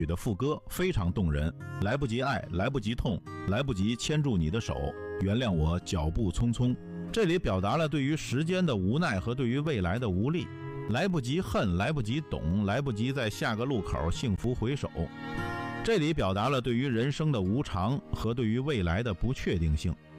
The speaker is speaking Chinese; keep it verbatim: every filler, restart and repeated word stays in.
曲的副歌非常动人，来不及爱，来不及痛，来不及牵住你的手，原谅我脚步匆匆。这里表达了对于时间的无奈和对于未来的无力，来不及恨，来不及懂，来不及在下个路口幸福回首。这里表达了对于人生的无常和对于未来的不确定性。